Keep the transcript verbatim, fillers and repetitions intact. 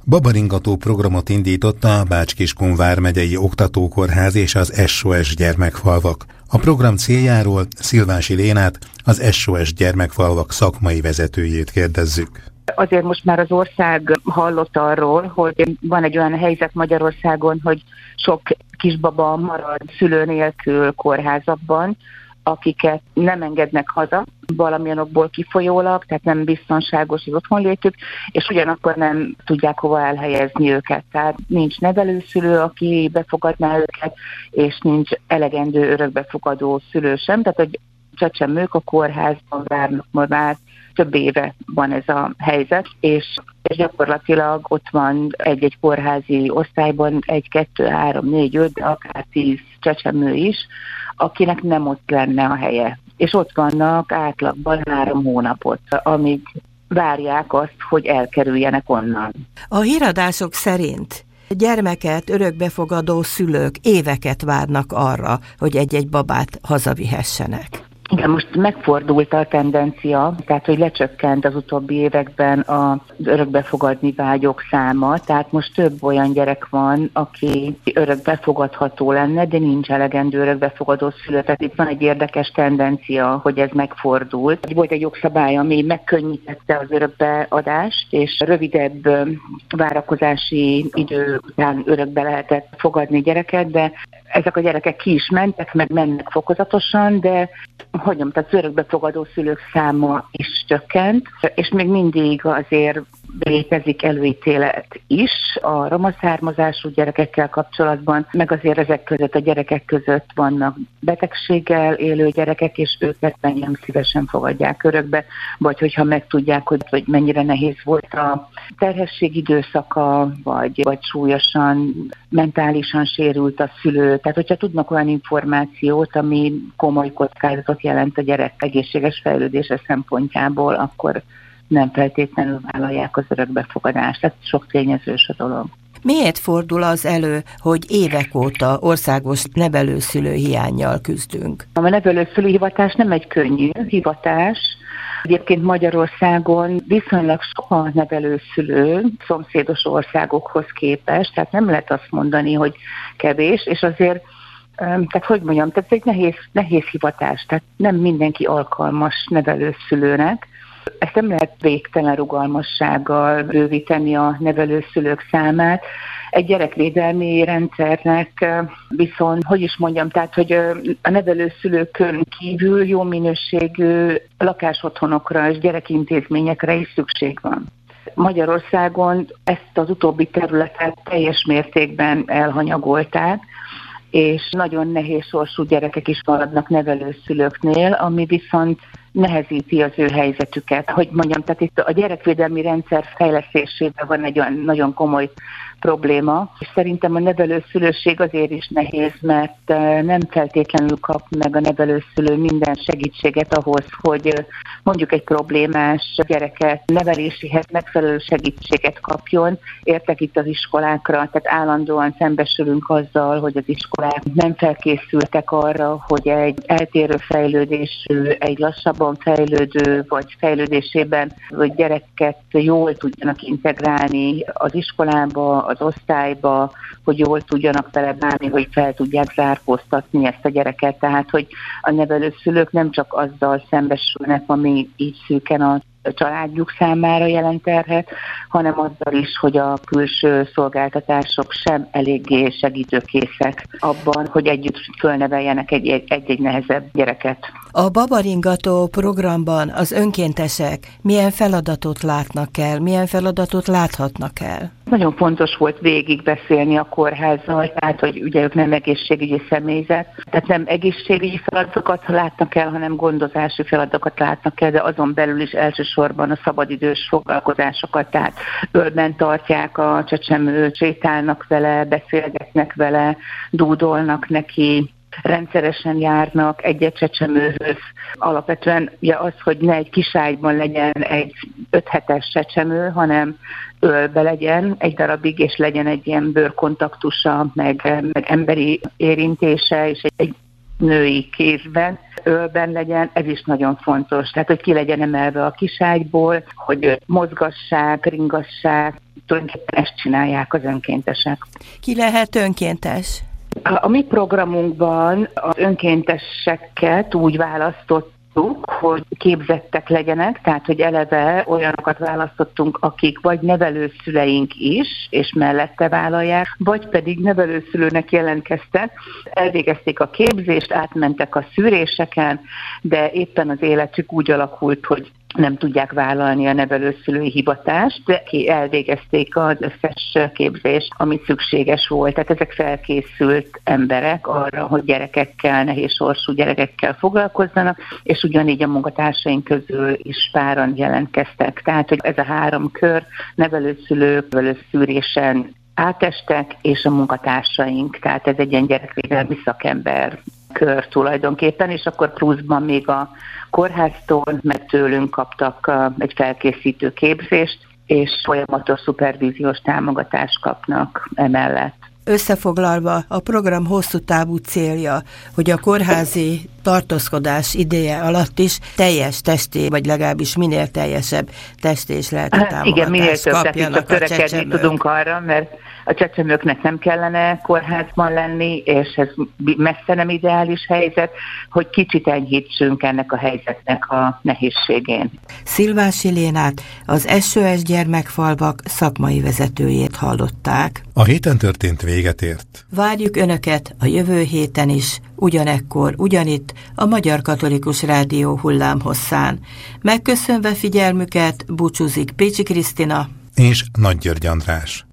Babaringató programot indította a Bács-Kiskun vármegyei oktatókórház és az es o es gyermekfalvak. A program céljáról Szilvási Lénát, az es o es gyermekfalvak szakmai vezetőjét kérdezzük. Azért most már az ország hallott arról, hogy van egy olyan helyzet Magyarországon, hogy sok kisbaba marad szülő nélkül kórházakban, akiket nem engednek haza, valamilyen okból kifolyólag, tehát nem biztonságos az otthonlétük, és ugyanakkor nem tudják hova elhelyezni őket. Tehát nincs nevelőszülő, aki befogadná őket, és nincs elegendő örökbefogadó szülő sem, tehát hogy csecsemők a kórházban várnak már több éve van ez a helyzet, és, és gyakorlatilag ott van egy-egy kórházi osztályban egy, kettő, három, négy, öt, de akár tíz csecsemő is, akinek nem ott lenne a helye. És ott vannak átlagban három hónapot, amíg várják azt, hogy elkerüljenek onnan. A híradások szerint gyermeket örökbefogadó szülők éveket várnak arra, hogy egy-egy babát hazavihessenek. Igen, most megfordult a tendencia, tehát hogy lecsökkent az utóbbi években az örökbefogadni vágyók száma, tehát most több olyan gyerek van, aki örökbefogadható lenne, de nincs elegendő örökbefogadó szülő. Tehát itt van egy érdekes tendencia, hogy ez megfordult. Volt egy jogszabály, ami megkönnyítette az örökbeadást, és rövidebb várakozási idő után örökbe lehetett fogadni gyereket, de ezek a gyerekek ki is mentek, meg mennek fokozatosan, de hogy nem, tehát az örökbefogadó szülők száma is csökkent, és még mindig azért létezik előítélet is a roma származású gyerekekkel kapcsolatban, meg azért ezek között a gyerekek között vannak betegséggel élő gyerekek, és őket nem szívesen fogadják örökbe, vagy hogyha megtudják, hogy, hogy mennyire nehéz volt a terhesség időszaka, vagy, vagy súlyosan mentálisan sérült a szülő. Tehát, hogyha tudnak olyan információt, ami komoly kockázatot jelent a gyerek egészséges fejlődése szempontjából, akkor nem feltétlenül vállalják az örökbefogadást. Tehát sok tényezős a dolog. Miért fordul az elő, hogy évek óta országos nevelőszülő hiánnyal küzdünk? A nevelőszülő hivatás nem egy könnyű hivatás. Egyébként Magyarországon viszonylag sok a nevelőszülő szomszédos országokhoz képest, tehát nem lehet azt mondani, hogy kevés, és azért, tehát hogy mondjam, tehát ez egy nehéz, nehéz hivatás, tehát nem mindenki alkalmas nevelőszülőnek. Ezt nem lehet végtelen rugalmassággal bővíteni a nevelőszülők számát. Egy gyerekvédelmi rendszernek viszont, hogy is mondjam, tehát, hogy a nevelőszülőkön kívül jó minőségű lakásotthonokra és gyerekintézményekre is szükség van. Magyarországon ezt az utóbbi területet teljes mértékben elhanyagolták, és nagyon nehéz sorsú gyerekek is maradnak nevelőszülőknél, ami viszont nehezíti az ő helyzetüket. Hogy mondjam, tehát itt a gyerekvédelmi rendszer fejlesztésében van egy olyan nagyon komoly probléma, és szerintem a nevelőszülőség azért is nehéz, mert nem feltétlenül kap meg a nevelőszülő minden segítséget ahhoz, hogy mondjuk egy problémás gyereket neveléséhez megfelelő segítséget kapjon. Értek itt az iskolákra, tehát állandóan szembesülünk azzal, hogy az iskolák nem felkészültek arra, hogy egy eltérő fejlődésű, egy lassabban fejlődő, vagy fejlődésében, hogy gyereket jól tudjanak integrálni az iskolába, az osztályba, hogy jól tudjanak vele bánni, hogy fel tudják zárkóztatni ezt a gyereket. Tehát, hogy a nevelőszülők nem csak azzal szembesülnek, ami így szűken a családjuk számára jelent terhet, hanem azzal is, hogy a külső szolgáltatások sem eléggé segítőkészek abban, hogy együtt fölneveljenek egy-egy nehezebb gyereket. A Babaringató programban az önkéntesek milyen feladatot látnak el, milyen feladatot láthatnak el? Nagyon fontos volt végig beszélni a kórházzal, tehát, hogy ugye ők nem egészségügyi személyzet, tehát nem egészségügyi feladatokat látnak el, hanem gondozási feladatokat látnak el, de azon belül is elsősorban a szabadidős foglalkozásokat, tehát ölben tartják a csecsemőt, sétálnak vele, beszélgetnek vele, dúdolnak neki, rendszeresen járnak egy-egy csecsemőhöz. Alapvetően ugye az, hogy ne egy kiságyban legyen egy öt hetes csecsemő, hanem ölbe legyen egy darabig, és legyen egy ilyen bőrkontaktusa, meg, meg emberi érintése, és egy, egy női kézben, ölben legyen, ez is nagyon fontos. Tehát, hogy ki legyen emelve a kiságyból, hogy mozgassák, ringassák, tulajdonképpen ezt csinálják az önkéntesek. Ki lehet önkéntes? A, a mi programunkban az önkénteseket úgy választott, hogy képzettek legyenek, tehát hogy eleve olyanokat választottunk, akik vagy nevelőszüleink is, és mellette vállalják, vagy pedig nevelőszülőnek jelentkeztek, elvégezték a képzést, átmentek a szűréseken, de éppen az életük úgy alakult, hogy nem tudják vállalni a nevelőszülői hivatást, de ki elvégezték az összes képzést, ami szükséges volt. Tehát ezek felkészült emberek arra, hogy gyerekekkel, nehéz sorsú gyerekekkel foglalkozzanak, és ugyanígy a munkatársaink közül is páran jelentkeztek. Tehát, hogy ez a három kör, nevelőszülők, nevelőszűrésen átestek, és a munkatársaink, tehát ez egy ilyen gyerekvédelmi szakember kör tulajdonképpen, és akkor pluszban még a kórháztól, meg tőlünk kaptak egy felkészítő képzést, és folyamatos szupervíziós támogatást kapnak emellett. Összefoglalva, a program hosszú távú célja, hogy a kórházi tartózkodás ideje alatt is teljes testi, vagy legalábbis minél teljesebb testi és lelki támogatást igen, minél több, kapjanak tehát törekedni csecsemők. Tudunk arra, mert a csecsemőknek nem kellene kórházban lenni, és ez messze nem ideális helyzet, hogy kicsit enyhítsünk ennek a helyzetnek a nehézségén. Szilvási Lénát, az es o es Gyermekfalvak szakmai vezetőjét hallották. A héten történt véget ért. Várjuk Önöket a jövő héten is, ugyanekkor, ugyanitt, a Magyar Katolikus Rádió hullámhosszán. Megköszönve figyelmüket, búcsúzik Pécsi Krisztina és Nagy György András.